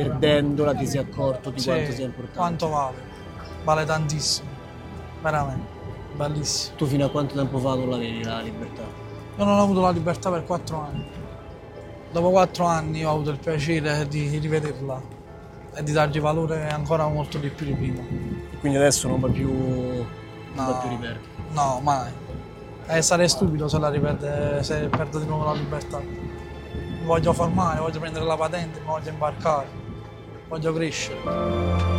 Perdendola ti sei accorto di Sì, quanto sia importante. quanto vale? Vale tantissimo, veramente, bellissimo. Tu fino a quanto tempo fa non l'avevi la libertà? Io non ho avuto la libertà per 4 anni. Dopo 4 anni ho avuto il piacere di rivederla e di dargli valore ancora molto di più di prima. Quindi adesso non va più, non va più riperto. No, mai. Sarei stupido se la ripete, se perdo di nuovo la libertà. Mi voglio formare, voglio prendere la patente, mi voglio imbarcare, voglio crescere.